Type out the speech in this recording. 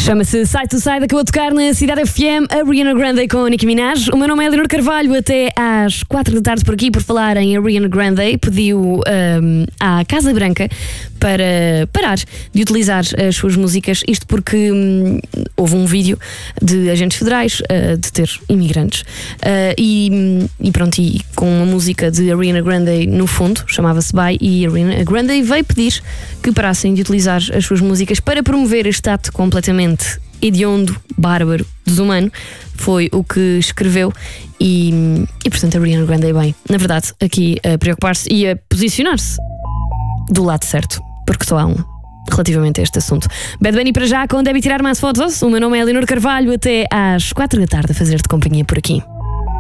Chama-se Side to Side, acabou de tocar na Cidade FM, a Ariana Grande com a Nicki Minaj. O meu nome é Leonor Carvalho, até às 4 da tarde por aqui, por falar em Ariana Grande, pediu à Casa Branca para parar de utilizar as suas músicas, isto porque houve um vídeo de agentes federais a deter imigrantes e pronto, e com uma música de Ariana Grande no fundo, chamava-se Bye, e Ariana Grande veio pedir que parassem de utilizar as suas músicas para promover este ato completamente hediondo, bárbaro, desumano. Foi o que escreveu e portanto a Ariana Grande, bem, na verdade, aqui a preocupar-se e a posicionar-se do lado certo, porque estou a relativamente a este assunto. Bad Bunny para já, com Deve Tirar Mais Fotos. O meu nome é Leonor Carvalho, até às 4 da tarde a fazer-te companhia por aqui.